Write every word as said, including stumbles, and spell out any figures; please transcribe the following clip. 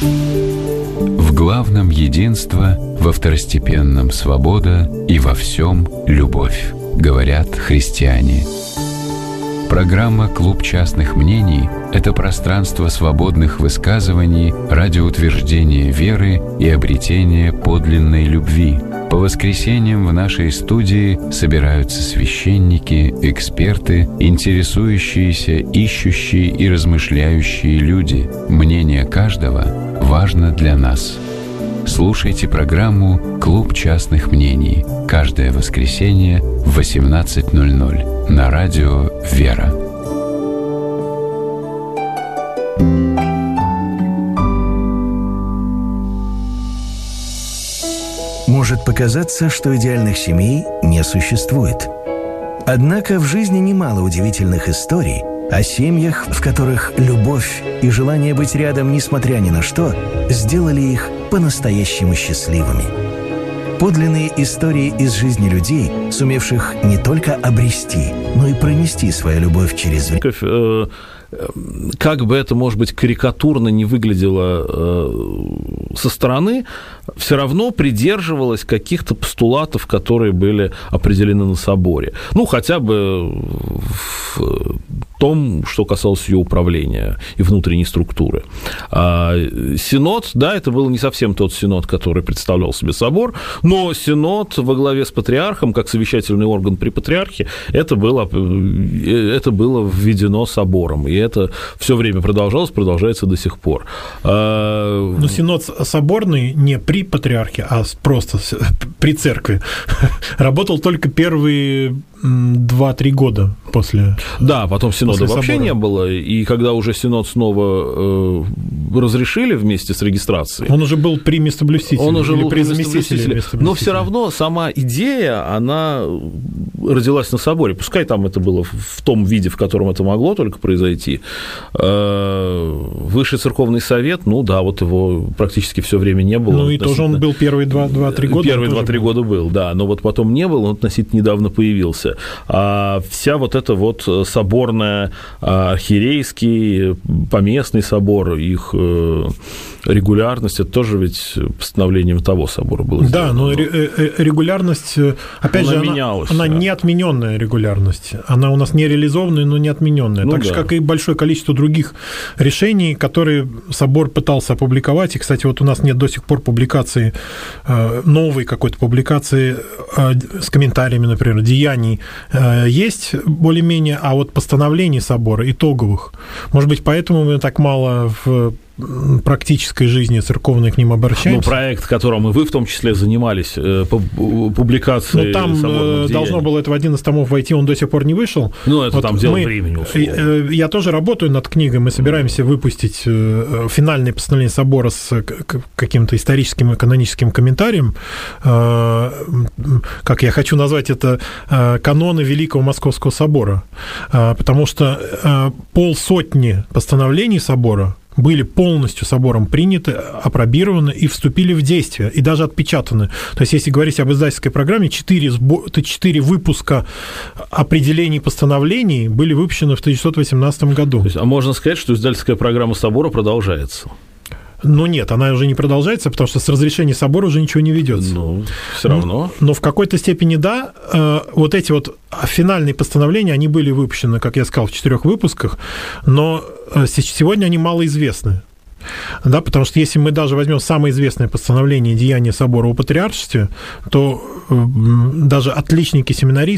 В главном единство, во второстепенном свобода и во всем любовь, говорят христиане. Программа «Клуб частных мнений» — это пространство свободных высказываний ради утверждения веры и обретения подлинной любви. По воскресеньям в нашей студии собираются священники, эксперты, интересующиеся, ищущие и размышляющие люди. Мнение каждого важно для нас. Слушайте программу «Клуб частных мнений» каждое воскресенье в восемнадцать ноль ноль на радио «Вера». Может показаться, что идеальных семей не существует. Однако в жизни немало удивительных историй о семьях, в которых любовь и желание быть рядом, несмотря ни на что, сделали их по-настоящему счастливыми. Подлинные истории из жизни людей, сумевших не только обрести, но и пронести свою любовь через время. Как бы это, может быть, карикатурно не выглядело со стороны, все равно придерживалась каких-то постулатов, которые были определены на соборе. Ну, хотя бы в том, что касалось ее управления и внутренней структуры. А синод, да, это был не совсем тот синод, который представлял себе собор, но синод во главе с патриархом, как совещательный орган при патриархе, это было, это было введено собором, и это все время продолжалось, продолжается до сих пор. Но синод соборный не при патриархе, а просто при церкви работал только первые два-три года после. Да, потом синода вообще собора не было, и когда уже синод снова э, разрешили вместе с регистрацией. Он уже был при местоблюстителе. Он уже или был при заместителе. Но все равно сама идея, она родилась на соборе. Пускай там это было в том виде, в котором это могло только произойти. Высший церковный совет, ну да, вот его практически все время не было. Ну и тоже он был первые два-три года. Первые два-три года был, да, но вот потом не был, он относительно недавно появился. А вся вот эта вот соборная, архиерейский, поместный собор, их регулярность, это тоже ведь постановлением того собора было сделано. Да, но регулярность, опять она же, менялась, она, она да. не отмененная регулярность. Она у нас не реализованная, но не отмененная. Ну, так да. же, как и большое количество других решений, которые собор пытался опубликовать. И, кстати, вот у нас нет до сих пор публикации, новой какой-то публикации с комментариями, например, деяний есть более-менее, а вот постановлений собора, итоговых. Может быть, поэтому мы так мало в практической жизни церковной к ним обращаемся. Ну, проект, которым и вы в том числе занимались, публикацией. Ну, там должно было это в один из томов войти, он до сих пор не вышел. Ну, это вот там дело мы, времени, условно. Я тоже работаю над книгой, мы собираемся выпустить финальное постановление собора с каким-то историческим и каноническим комментарием. Как я хочу назвать это, каноны Великого Московского собора. Потому что полсотни постановлений собора были полностью собором приняты, апробированы и вступили в действие, и даже отпечатаны. То есть, если говорить об издательской программе, четыре, четыре выпуска определений постановлений были выпущены в тысяча девятьсот восемнадцатом году. То есть, а можно сказать, что издательская программа собора продолжается? Ну нет, она уже не продолжается, потому что с разрешения собора уже ничего не ведется. Ну, все равно. Но, но в какой-то степени да. Вот эти вот финальные постановления, они были выпущены, как я сказал, в четырех выпусках, но сегодня они малоизвестны. Да, потому что если мы даже возьмем самое известное постановление деяния собора о патриаршестве, то даже отличники семинаристов